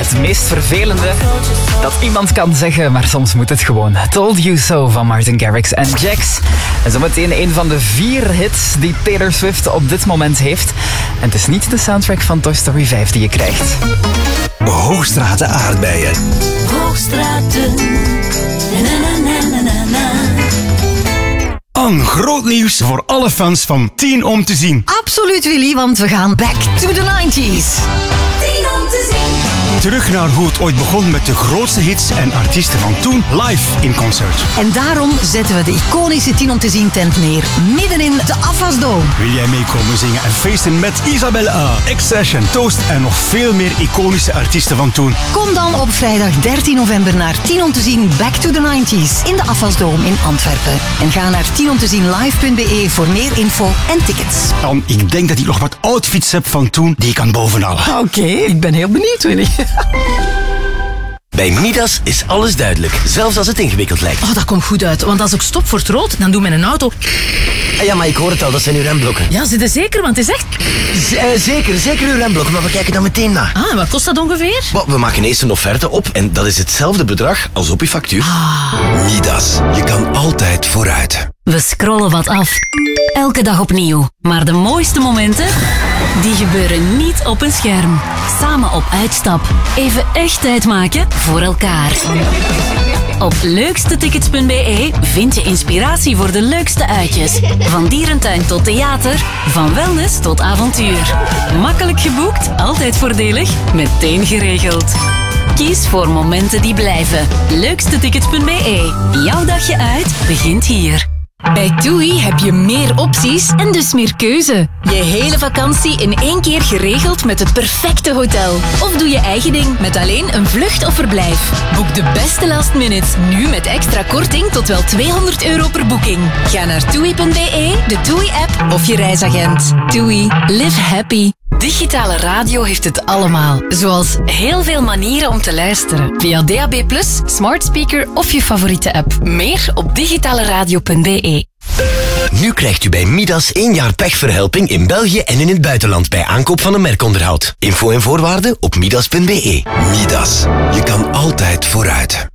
Het meest vervelende dat iemand kan zeggen, maar soms moet het gewoon. Told You So van Martin Garrix en Jax. En zometeen een van de 4 hits die Taylor Swift op dit moment heeft. En het is niet de soundtrack van Toy Story 5 die je krijgt. Hoogstraten aardbeien. Hoogstraten. Een groot nieuws voor alle fans van 10 om te zien. Absoluut, Willy, want we gaan back to the 90s. 10 om te zien. Terug naar hoe het ooit begon met de grootste hits en artiesten van toen live in concert. En daarom zetten we de iconische 10 om te zien tent neer, midden in de Afwasdome. Wil jij meekomen zingen en feesten met Isabelle A, X-Session, Toast en nog veel meer iconische artiesten van toen? Kom dan op vrijdag 13 november naar 10 om te zien Back to the 90s in de Afwasdome in Antwerpen. En ga naar 10omtezienlive.be voor meer info en tickets. Dan, ik denk dat ik nog wat outfits heb van toen die ik kan bovenhalen. Oké, ik ben heel benieuwd, Willy. Bij Midas is alles duidelijk, zelfs als het ingewikkeld lijkt. Oh, dat komt goed uit, want als ik stop voor het rood, dan doet mijn auto... Ja, maar ik hoor het al, dat zijn uw remblokken. Ja, zit er zeker, want het is echt... Zeker uw remblokken, maar we kijken dan meteen na. Ah, en wat kost dat ongeveer? We maken eerst een offerte op en dat is hetzelfde bedrag als op uw factuur. Midas, je kan altijd vooruit. We scrollen wat af. Elke dag opnieuw. Maar de mooiste momenten, die gebeuren niet op een scherm. Samen op uitstap. Even echt tijd maken voor elkaar. Op leukstetickets.be vind je inspiratie voor de leukste uitjes. Van dierentuin tot theater, van wellness tot avontuur. Makkelijk geboekt, altijd voordelig, meteen geregeld. Kies voor momenten die blijven. Leukstetickets.be. Jouw dagje uit begint hier. Bij TUI heb je meer opties en dus meer keuze. Je hele vakantie in 1 keer geregeld met het perfecte hotel. Of doe je eigen ding met alleen een vlucht of verblijf. Boek de beste last minutes nu met extra korting tot wel €200 per boeking. Ga naar TUI.be, de TUI-app of je reisagent. TUI. Live happy. Digitale radio heeft het allemaal. Zoals heel veel manieren om te luisteren. Via DAB+, smart speaker of je favoriete app. Meer op digitaleradio.be. Nu krijgt u bij Midas 1 jaar pechverhelping in België en in het buitenland bij aankoop van een merkonderhoud. Info en voorwaarden op midas.be. Midas, je kan altijd vooruit.